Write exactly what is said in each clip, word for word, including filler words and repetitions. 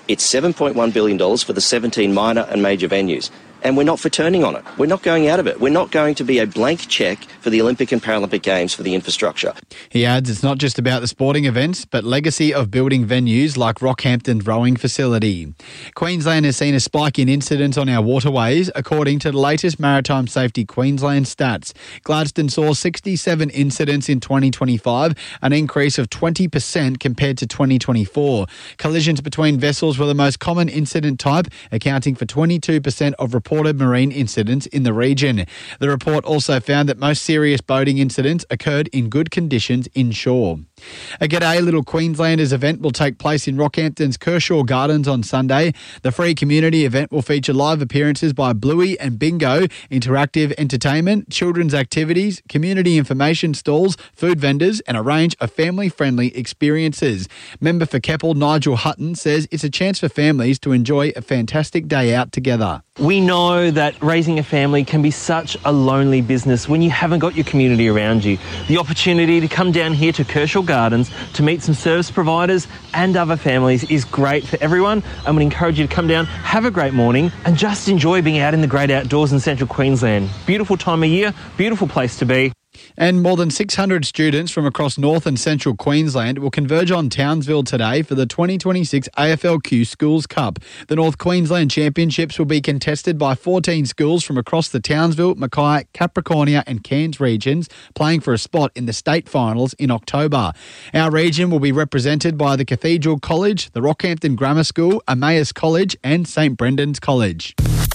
It's seven point one billion dollars for the seventeen minor and major venues. And we're not for turning on it. We're not going out of it. We're not going to be a blank cheque for the Olympic and Paralympic Games for the infrastructure. He adds it's not just about the sporting events, but legacy of building venues like Rockhampton's rowing facility. Queensland has seen a spike in incidents on our waterways, according to the latest Maritime Safety Queensland stats. Gladstone saw sixty-seven incidents in twenty twenty-five, an increase of twenty percent compared to twenty twenty-four. Collisions between vessels were the most common incident type, accounting for twenty-two percent of reported marine incidents in the region. The report also found that most serious boating incidents occurred in good conditions inshore. A G'day Little Queenslanders event will take place in Rockhampton's Kershaw Gardens on Sunday. The free community event will feature live appearances by Bluey and Bingo, interactive entertainment, children's activities, community information stalls, food vendors and a range of family-friendly experiences. Member for Keppel, Nigel Hutton, says it's a chance for families to enjoy a fantastic day out together. We know that raising a family can be such a lonely business when you haven't got your community around you. The opportunity to come down here to Kershaw Gardens to meet some service providers and other families is great for everyone. I would encourage you to come down, have a great morning and just enjoy being out in the great outdoors in central Queensland. Beautiful time of year, beautiful place to be. And more than six hundred students from across North and Central Queensland will converge on Townsville today for the twenty twenty-six A F L Q Schools Cup. The North Queensland Championships will be contested by fourteen schools from across the Townsville, Mackay, Capricornia and Cairns regions, playing for a spot in the state finals in October. Our region will be represented by the Cathedral College, the Rockhampton Grammar School, Emmaus College and St Brendan's College.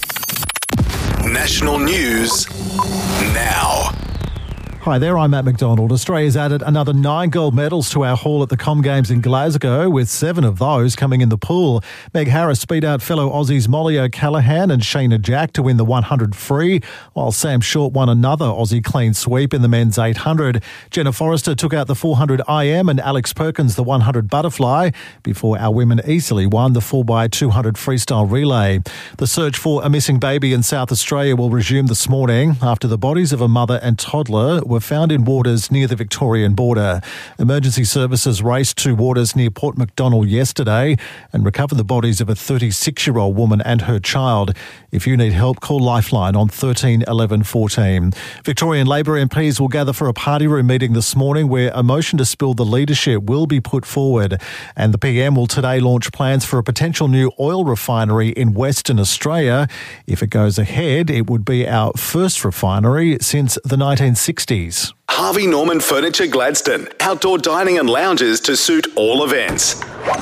National news now. Hi there, I'm Matt McDonald. Australia's added another nine gold medals to our haul at the Com Games in Glasgow, with seven of those coming in the pool. Meg Harris beat out fellow Aussies Molly O'Callaghan and Shayna Jack to win the one hundred free, while Sam Short won another Aussie clean sweep in the men's eight hundred. Jenna Forrester took out the four hundred I M and Alex Perkins the one hundred butterfly, before our women easily won the four by two hundred freestyle relay. The search for a missing baby in South Australia will resume this morning after the bodies of a mother and toddler were were found in waters near the Victorian border. Emergency services raced to waters near Port Macdonald yesterday and recovered the bodies of a thirty-six-year-old woman and her child. If you need help, call Lifeline on thirteen eleven fourteen. Victorian Labor M Ps will gather for a party room meeting this morning where a motion to spill the leadership will be put forward. And the P M will today launch plans for a potential new oil refinery in Western Australia. If it goes ahead, it would be our first refinery since the nineteen sixties. Harvey Norman Furniture Gladstone. Outdoor dining and lounges to suit all events.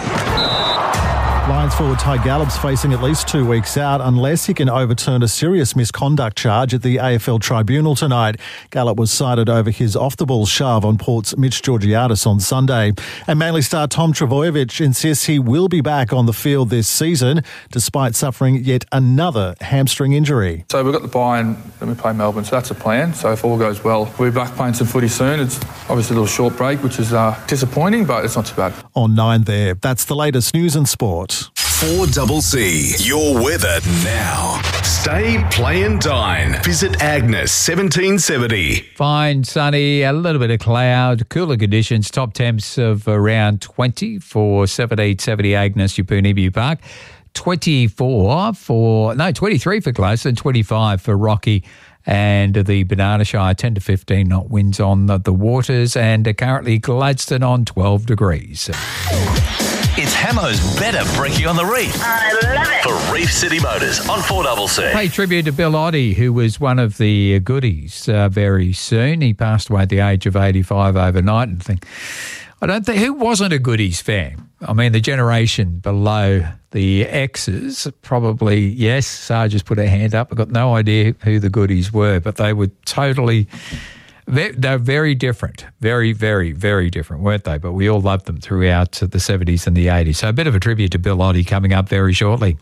Lions forward Ty Gallop's facing at least two weeks out unless he can overturn a serious misconduct charge at the A F L tribunal tonight. Gallop was cited over his off-the-ball shove on Port's Mitch Georgiadis on Sunday. And Manly star Tom Trbojevic insists he will be back on the field this season despite suffering yet another hamstring injury. So we've got the bye and then we play Melbourne, so that's a plan. So if all goes well, we'll be back playing some footy soon. It's obviously a little short break, which is uh, disappointing, but it's not too bad. On nine there, that's the latest news and sport. four C C, your weather now. Stay, play and dine. Visit Agnes seventeen seventy. Fine, sunny, a little bit of cloud, cooler conditions, top temps of around twenty for seventeen seventy Agnes, Yeppoonibee Park. twenty-four for, no, twenty-three for Gladstone, twenty-five for Rocky and the Banana Shire, ten to fifteen knot winds on the, the waters, and currently Gladstone on twelve degrees. It's Hamo's Better Brekkie on the Reef. I love it. For Reef City Motors on four C C. Pay tribute to Bill Oddie, who was one of the goodies uh, very soon. He passed away at the age of eighty-five overnight. And think, I don't think, who wasn't a goodies fan? I mean, the generation below the X's, probably, yes, Sarah just put her hand up. I've got no idea who the goodies were, but they were totally... They're very different, very, very, very different, weren't they? But we all loved them throughout the seventies and the eighties. So a bit of a tribute to Bill Oddie coming up very shortly.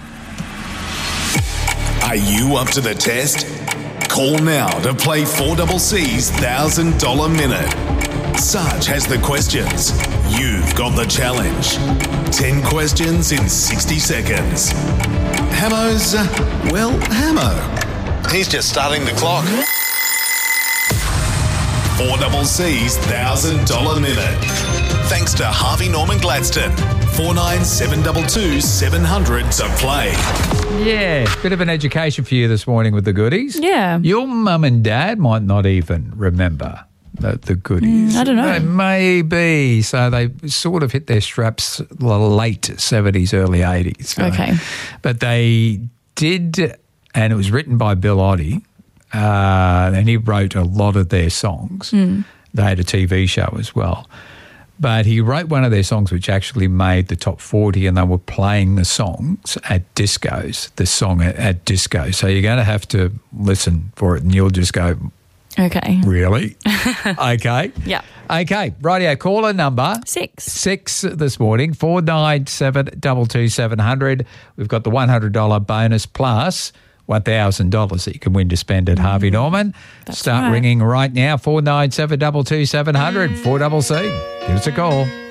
Are you up to the test? Call now to play four C C's one thousand dollars Minute. Sarge has the questions. You've got the challenge. ten questions in sixty seconds. Hamo's, uh, well, Hamo. He's just starting the clock. four C C's one thousand dollars Minute. thanks to Harvey Norman Gladstone. four nine seven two two seven hundred to play. Yeah, bit of an education for you this morning with the goodies. Yeah. Your mum and dad might not even remember the, the goodies. Mm, I don't know. They maybe. So they sort of hit their straps late seventies, early eighties. So. Okay. But they did, and it was written by Bill Oddie, uh, and he wrote a lot of their songs. Mm. They had a T V show as well. But he wrote one of their songs which actually made the top forty, and they were playing the songs at discos, the song at, at disco. So you're going to have to listen for it, and you'll just go, Okay. really? Okay. Yeah. Okay. Rightio. Caller number Six. six this morning, four nine seven two two seven hundred. We've got the one hundred dollars bonus plus one thousand dollars that you can win to spend at Harvey Norman. That's Start right. ringing right now, four nine seven two two seven hundred, four C C. Give us a call.